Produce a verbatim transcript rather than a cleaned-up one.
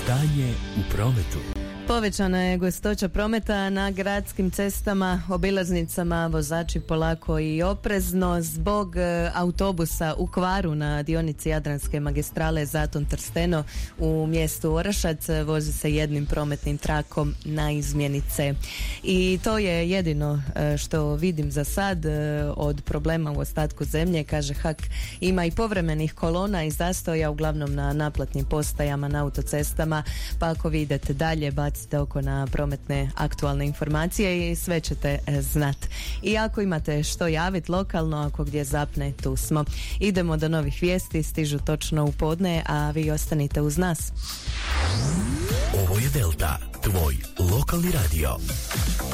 Stanje u prometu. Povećana je gustoća prometa na gradskim cestama, obilaznicama, vozači polako i oprezno zbog e, autobusa u kvaru na dionici Jadranske magistrale Zaton Trsteno u mjestu Orašac vozi se jednim prometnim trakom na izmjeni C. I to je jedino e, što vidim za sad e, od problema u ostatku zemlje, kaže H A K. Ima i povremenih kolona i zastoja uglavnom na naplatnim postajama na autocestama, pa ako vi idete dalje, bacite oko na prometne aktualne informacije i sve ćete e, znat. I ako imate što javiti lokalno, ako gdje zapne, tu smo. Idemo do novih vijesti, stižu točno u podne, a vi ostanite uz nas. Ovo je Delta, tvoj lokalni radio.